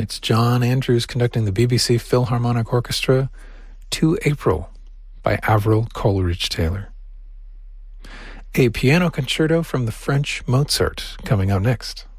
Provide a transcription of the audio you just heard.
It's John Andrews conducting the BBC Philharmonic Orchestra, To April by Avril Coleridge-Taylor. A piano concerto from the French Mozart coming out next.